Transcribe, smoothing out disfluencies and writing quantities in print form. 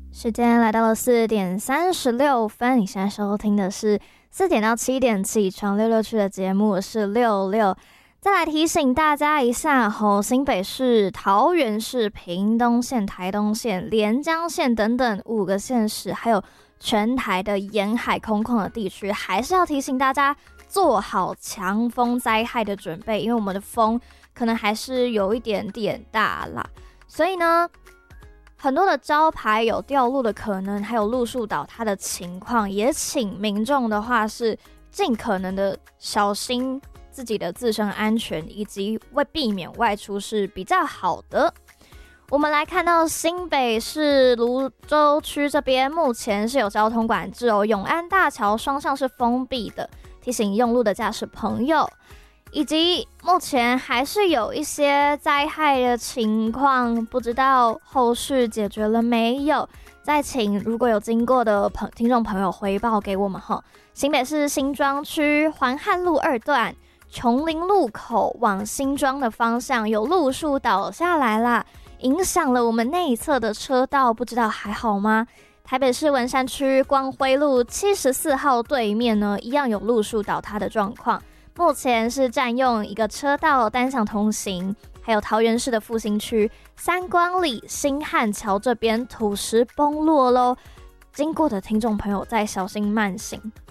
时间来到了4:36，你现在收听的是4点到7点起床溜溜区的节目，我是六六。再来提醒大家一下新北市、桃园市、屏东县、台东县、连江县等等5个县市，还有全台的沿海空旷的地区，还是要提醒大家做好强风灾害的准备，因为我们的风可能还是有一点点大啦，所以呢，很多的招牌有掉落的可能，还有路树倒塌的情况，也请民众的话是尽可能的小心自己的自身安全，以及为避免外出是比较好的。我们来看到新北市芦洲区这边目前是有交通管制哦，永安大桥双向是封闭的，提醒用路的驾驶朋友。以及目前还是有一些灾害的情况，不知道后续解决了没有？再请如果有经过的听众朋友回报给我们哈。新北市新庄区环汉路2段琼林路口往新庄的方向有路树倒下来啦，影响了我们内侧的车道，不知道还好吗？台北市文山区光辉路74号对面呢，一样有路树倒塌的状况。目前是占用一个车道单向通行，还有桃园市的复兴区三光里新汉桥这边土石崩落咯，经过的听众朋友再小心慢行。